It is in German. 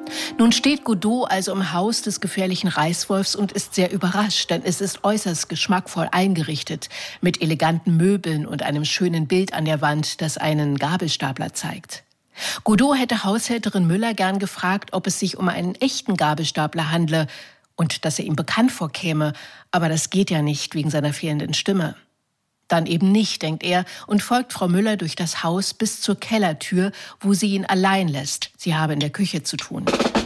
Nun steht Godot also im Haus des gefährlichen Reißwolfs und ist sehr überrascht, denn es ist äußerst geschmackvoll eingerichtet, mit eleganten Möbeln und einem schönen Bild an der Wand, das einen Gabelstapler zeigt. Godot hätte Haushälterin Müller gern gefragt, ob es sich um einen echten Gabelstapler handle und dass er ihm bekannt vorkäme, aber das geht ja nicht wegen seiner fehlenden Stimme. Dann eben nicht, denkt er, und folgt Frau Müller durch das Haus bis zur Kellertür, wo sie ihn allein lässt. Sie habe in der Küche zu tun.